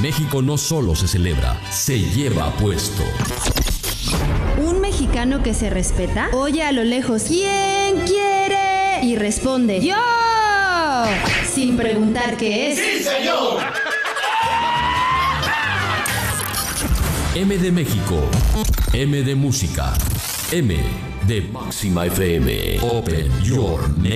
En México no solo se celebra, se lleva puesto. Un mexicano que se respeta oye a lo lejos ¿quién quiere? Y responde ¡yo! Sin preguntar qué es. ¡Sí, señor! M de México, M de música, M de Máxima FM. Open your